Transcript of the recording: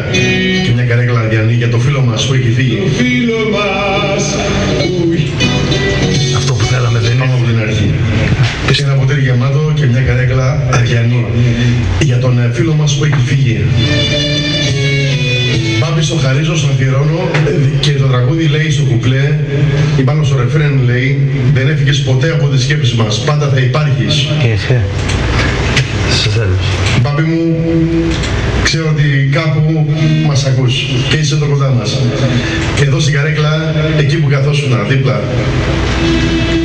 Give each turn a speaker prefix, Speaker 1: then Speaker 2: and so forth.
Speaker 1: και μια καρέκλα αδιανή για το φίλο μας που έχει φύγει.
Speaker 2: Το φίλο μας.
Speaker 3: Αυτό που θέλαμε δεν είναι.
Speaker 1: Από την αρχή. Ένα ποτήρι γεμάτο και μια καρέκλα αδιανή για τον φίλο μας που έχει φύγει. Μπάμπη στο χαρίζω, στο αφιερώνω και το τραγούδι λέει στο κουπλέ ή πάνω στο ρεφρέν λέει δεν έφυγες ποτέ από τις σκέψεις μας, πάντα θα υπάρχεις.
Speaker 3: Σε θέλω.
Speaker 1: Μπάμπη μου, ξέρω ότι κάπου μας ακούς και είσαι εδώ κοντά μας. Εδώ στην καρέκλα, εκεί που καθόσουνα δίπλα.